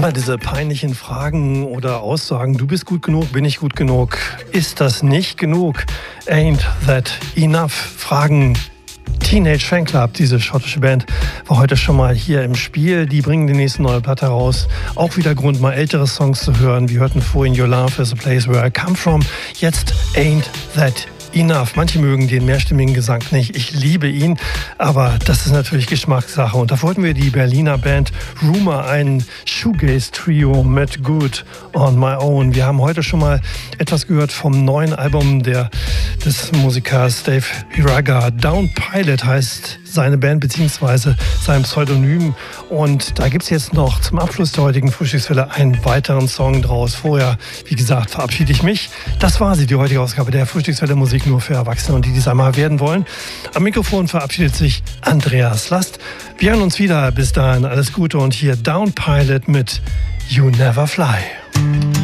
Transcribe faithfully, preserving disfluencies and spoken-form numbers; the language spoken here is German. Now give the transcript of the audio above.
Immer diese peinlichen Fragen oder Aussagen, du bist gut genug, bin ich gut genug, ist das nicht genug? Ain't that enough? Fragen Teenage Fanclub, diese schottische Band, war heute schon mal hier im Spiel. Die bringen die nächste neue Platte raus. Auch wieder Grund, mal ältere Songs zu hören. Wir hörten vorhin Your Love is a Place Where I Come From. Jetzt Ain't That Enough. Manche mögen den mehrstimmigen Gesang nicht. Ich liebe ihn, aber das ist natürlich Geschmackssache. Und da wollten wir die Berliner Band Rumour, ein Shoegaze-Trio mit Good on My Own. Wir haben heute schon mal etwas gehört vom neuen Album der, des Musikers Dave Hiraga. Down Pilot heißt seine Band bzw. sein Pseudonym. Und da gibt es jetzt noch zum Abschluss der heutigen Frühstückswelle einen weiteren Song draus. Vorher, wie gesagt, verabschiede ich mich. Das war sie, die heutige Ausgabe der Frühstückswelle Musik nur für Erwachsene und die, die es einmal werden wollen. Am Mikrofon verabschiedet sich Andreas Last. Wir hören uns wieder. Bis dahin alles Gute und hier Down Pilot mit You Never Fly.